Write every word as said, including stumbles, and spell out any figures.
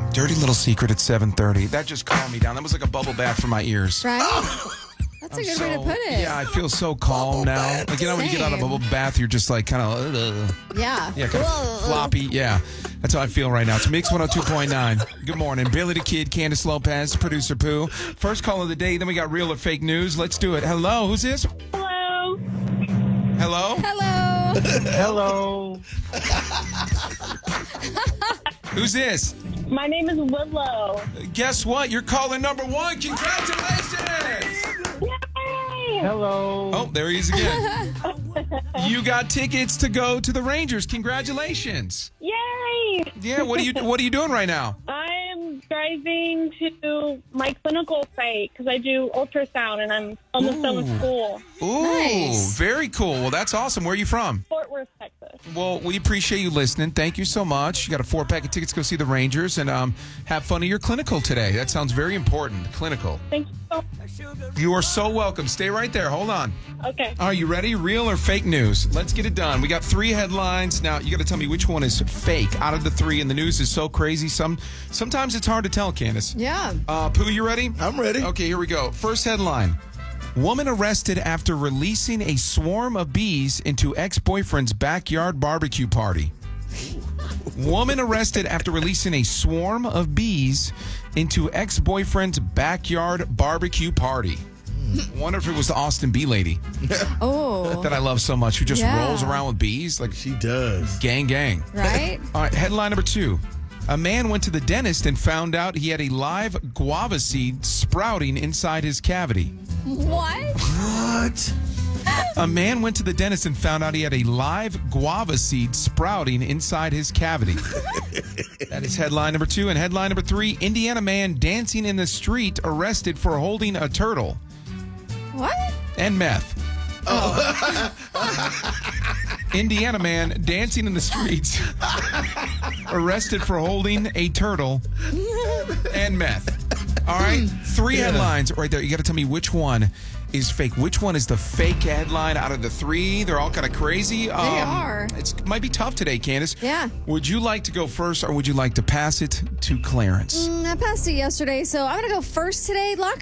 Dirty little secret at seven thirty. That just calmed me down. That was like a bubble bath for my ears. Right? That's a I'm good so, way to put it. Yeah, I feel so calm now. Like, you know, when you get out of a bubble bath, you're just like kind of, uh, Yeah. yeah, kind of floppy. Yeah, that's how I feel right now. It's Mix one oh two point nine. Good morning. Billy the Kid, Candace Lopez, Producer Pooh. First call of the day, then we got real or fake news. Let's do it. Hello, who's this? Hello. Hello? Hello. Hello. Who's this? My name is Willow. Guess what? You're calling number one. Congratulations! Yay! Hello. Oh, there he is again. You got tickets to go to the Rangers. Congratulations. Yay! Yeah, what are you what are you doing right now? I'm driving to my clinical site because I do ultrasound and I'm almost done with school. Ooh, Nice. very cool. Well, that's awesome. Where are you from? Fort Worth, Texas. Well, we appreciate you listening. Thank you so much. You got a four pack of tickets to go see the Rangers and um, have fun at your clinical today. That sounds very important. Clinical. Thank you so much. You are so welcome. Stay right there. Hold on. Okay. Are you ready? Real or fake news? Let's get it done. We got three headlines. Now, you got to tell me which one is fake out of the three. And the news is so crazy. Some Sometimes it's hard to tell, Candace. Yeah. Uh, Pooh, you ready? I'm ready. Okay, here we go. First headline. Woman arrested after releasing a swarm of bees into ex-boyfriend's backyard barbecue party. Woman arrested after releasing a swarm of bees into ex-boyfriend's backyard barbecue party. Wonder if it was the Austin Bee lady Oh. that I love so much, who just Yeah. rolls around with bees like She does. gang gang. Right? All right, headline number two. A man went to the dentist and found out he had a live guava seed sprouting inside his cavity. What? What? A man went to the dentist and found out he had a live guava seed sprouting inside his cavity. That is headline number two. And headline number three, Indiana man dancing in the street arrested for holding a turtle What? and meth. Indiana man dancing in the streets arrested for holding a turtle and meth. All right, three Yeah. headlines right there. You got to tell me which one is fake. Which one is the fake headline out of the three? They're all kind of crazy. They are. It might be tough today, Candace. Yeah. Would you like to go first, or would you like to pass it to Clarence? Mm, I passed it yesterday, so I'm going to go first today. Lock